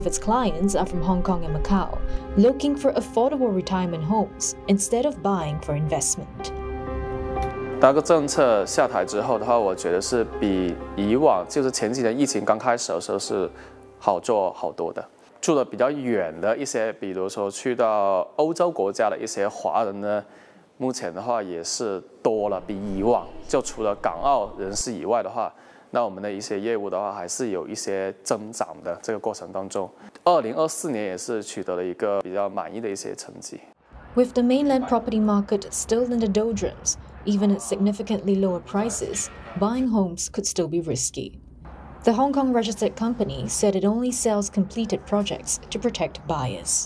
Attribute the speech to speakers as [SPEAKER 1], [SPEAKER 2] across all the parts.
[SPEAKER 1] Its clients are from Hong Kong and Macau, looking for affordable retirement homes instead of buying for investment.
[SPEAKER 2] 那个政策下台之后的话，我觉得是比以往就是前几年疫情刚开始的时候是好做好多的。住的比较远的一些，比如说去到欧洲国家的一些华人呢，目前的话也是多了，比以往就除了港澳人士以外的话。 那我们的一些业务的话，还是有一些增长的。这个过程当中，2024年也是取得了一个比较满意的一些成绩。
[SPEAKER 1] With the mainland property market still in the doldrums, even at significantly lower prices, buying homes could still be risky. The Hong Kong registered company said it only sells completed projects to protect buyers.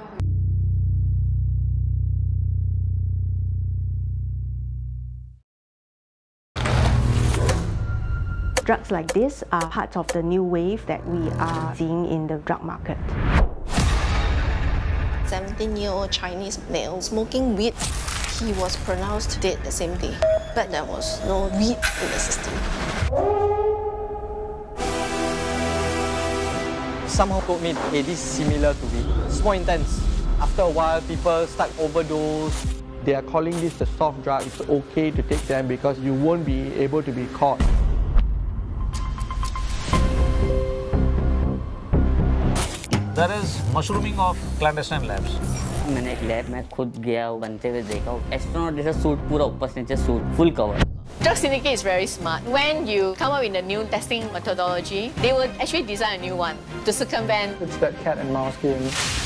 [SPEAKER 3] Drugs like this are part of the new wave that we are seeing in the drug market.
[SPEAKER 4] 17-year-old Chinese male smoking weed. He was pronounced dead the same day, but there was no weed in the system.
[SPEAKER 5] Somehow told me, hey, this is similar to weed. It's more intense. After a while, people start overdose. They are calling this the soft drug. It's okay to take them because you won't be able to be caught.
[SPEAKER 6] There is mushrooming of clandestine labs.
[SPEAKER 7] मैंने एक lab में खुद गया बनते हुए देखा astronaut जैसा suit पूरा ऊपर से नीचे suit full cover.
[SPEAKER 8] Drug syndicate is very smart. When you come up with a new testing methodology, they will actually design a new one to circumvent.
[SPEAKER 5] It's that cat and mouse game.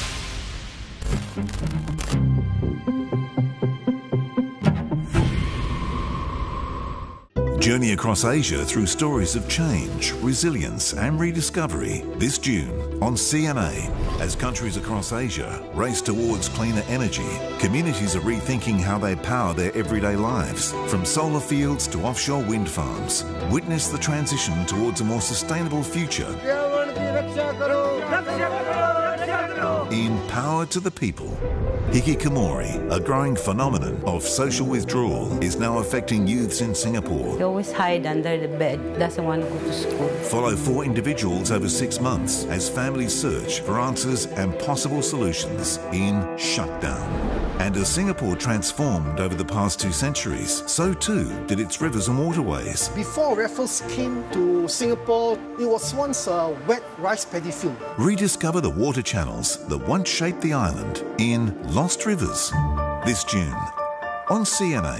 [SPEAKER 9] Journey across Asia through stories of change, resilience and rediscovery this June on CNA. As countries across Asia race towards cleaner energy, communities are rethinking how they power their everyday lives. From solar fields to offshore wind farms, witness the transition towards a more sustainable future. In Power to the People, hikikomori, a growing phenomenon of social withdrawal, is now affecting youths in Singapore.
[SPEAKER 3] They always hide under the bed, doesn't want to go to school.
[SPEAKER 9] Follow 4 individuals over 6 months as families search for answers and possible solutions in Shutdown. And as Singapore transformed over the past 2 centuries, so too did its rivers and waterways.
[SPEAKER 10] Before Raffles came to Singapore, it was once a wet rice paddy field.
[SPEAKER 9] Rediscover the water channels that once shaped the island in Lost Rivers this June on CNA.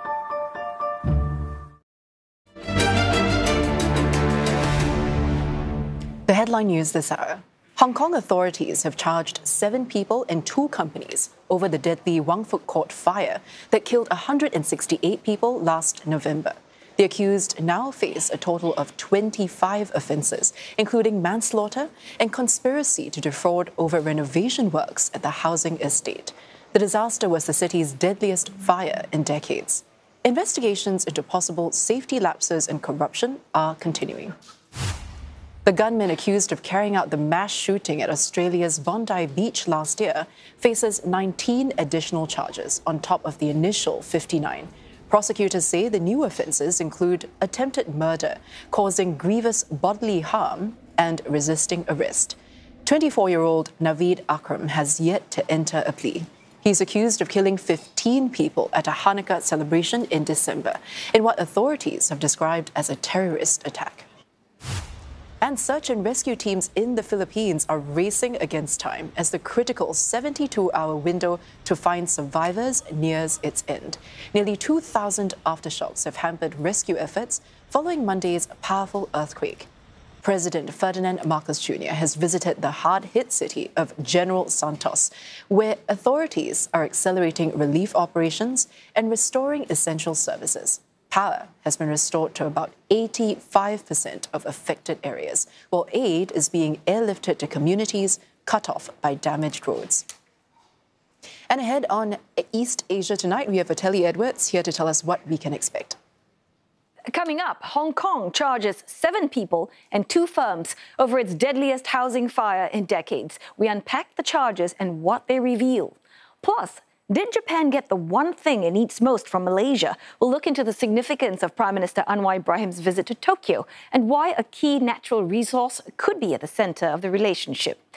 [SPEAKER 11] The headline news this hour. Hong Kong authorities have charged 7 people and 2 companies over the deadly Wang Fuk Court fire that killed 168 people last November. The accused now face a total of 25 offences, including manslaughter and conspiracy to defraud over renovation works at the housing estate. The disaster was the city's deadliest fire in decades. Investigations into possible safety lapses and corruption are continuing. The gunman accused of carrying out the mass shooting at Australia's Bondi Beach last year faces 19 additional charges on top of the initial 59. Prosecutors say the new offences include attempted murder, causing grievous bodily harm, and resisting arrest. 24-year-old Naveed Akram has yet to enter a plea. He's accused of killing 15 people at a Hanukkah celebration in December, in what authorities have described as a terrorist attack. And search and rescue teams in the Philippines are racing against time as the critical 72-hour window to find survivors nears its end. Nearly 2,000 aftershocks have hampered rescue efforts following Monday's powerful earthquake. President Ferdinand Marcos Jr. has visited the hard-hit city of General Santos, where authorities are accelerating relief operations and restoring essential services. Power has been restored to about 85% of affected areas, while aid is being airlifted to communities cut off by damaged roads. And ahead on East Asia Tonight, we have Ateli Edwards here to tell us what we can expect.
[SPEAKER 12] Coming up, Hong Kong charges 7 people and 2 firms over its deadliest housing fire in decades. We unpack the charges and what they reveal. Plus, did Japan get the one thing it needs most from Malaysia? We'll look into the significance of Prime Minister Anwar Ibrahim's visit to Tokyo and why a key natural resource could be at the center of the relationship.